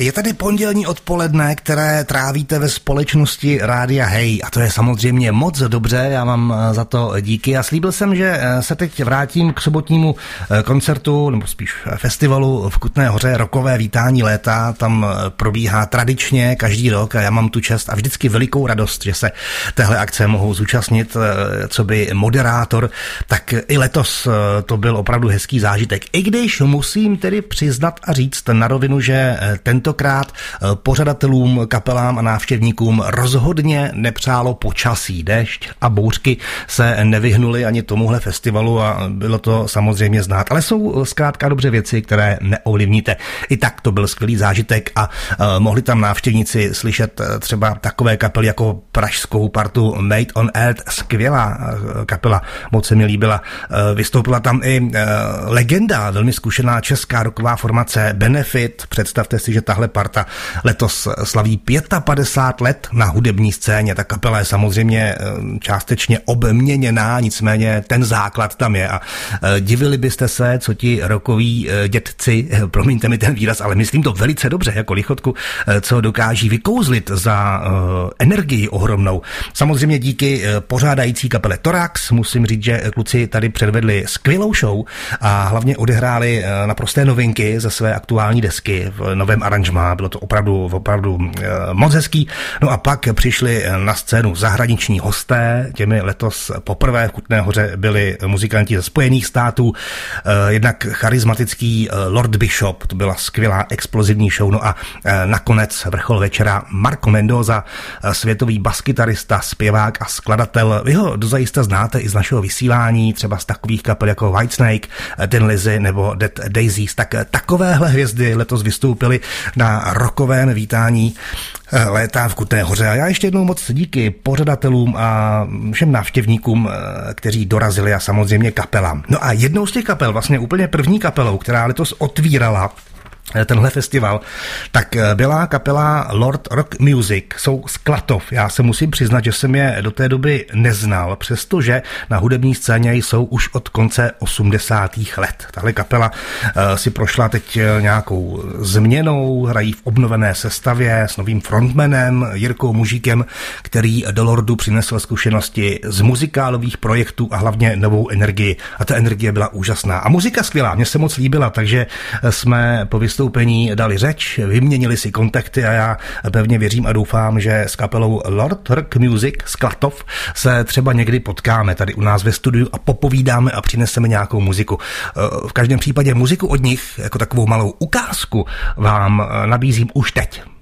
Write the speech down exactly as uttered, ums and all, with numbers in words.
Je tady pondělní odpoledne, které trávíte ve společnosti Rádia Hej a to je samozřejmě moc dobře, já vám za to díky a slíbil jsem, že se teď vrátím k sobotnímu koncertu, nebo spíš festivalu v Kutné Hoře, rokové vítání léta, tam probíhá tradičně každý rok a já mám tu čest a vždycky velikou radost, že se téhle akce mohou zúčastnit, co by moderátor, tak i letos to byl opravdu hezký zážitek, i když musím tedy přiznat a říct na rovinu, že tentokrát pořadatelům, kapelám a návštěvníkům rozhodně nepřálo počasí. Déšť a bouřky se nevyhnuly ani tomuhle festivalu a bylo to samozřejmě znát. Ale jsou zkrátka dobře věci, které neovlivníte. I tak to byl skvělý zážitek a uh, mohli tam návštěvníci slyšet uh, třeba takové kapely jako pražskou partu Made on Earth. Skvělá uh, kapela, moc se mi líbila. Uh, vystoupila tam i uh, legenda, velmi zkušená česká rocková formace Benefit. Představte si, že tahle parta letos slaví padesát pět let na hudební scéně. Ta kapela je samozřejmě částečně obměněná, nicméně ten základ tam je a divili byste se, co ti rockoví dětci, promiňte mi ten výraz, ale myslím to velice dobře, jako lichotku, co dokáží vykouzlit za energii ohromnou. Samozřejmě díky pořádající kapele Thorax musím říct, že kluci tady předvedli skvělou show a hlavně odehráli naprosté novinky ze své aktuální desky v novém aranžmá. Bylo to opravdu, opravdu moc hezký. No a pak přišli na scénu zahraniční hosté. Těmi letos poprvé v Kutné Hoře byli muzikanti ze Spojených států. Jednak charismatický Lord Bishop, to byla skvělá explozivní show. No a nakonec vrchol večera Marco Mendoza, světový baskytarista, zpěvák a skladatel. Vy ho dozajista znáte i z našeho vysílání, třeba z takových kapel jako Whitesnake, Thin Lizzy nebo Dead Daisies. Tak takovéhle hvězdy letos vystoupily na rokovém vítání léta v Kutné Hoře. A já ještě jednou moc díky pořadatelům a všem návštěvníkům, kteří dorazili a samozřejmě kapelám. No a jednou z těch kapel, vlastně úplně první kapelou, která letos otvírala tenhle festival, tak byla kapela Lord Rock Music, jsou z Klatov. Já se musím přiznat, že jsem je do té doby neznal, přestože na hudební scéně jsou už od konce osmdesátých let. Tahle kapela uh, si prošla teď nějakou změnou, hrají v obnovené sestavě s novým frontmanem Jirkou Mužíkem, který do Lordu přinesl zkušenosti z muzikálových projektů a hlavně novou energii. A ta energie byla úžasná. A muzika skvělá, mně se moc líbila, takže jsme po vystoupení dali řeč, vyměnili si kontakty a já pevně věřím a doufám, že s kapelou Lord Rock Music z Klatov se třeba někdy potkáme tady u nás ve studiu a popovídáme a přineseme nějakou muziku. V každém případě muziku od nich, jako takovou malou ukázku, vám nabízím už teď.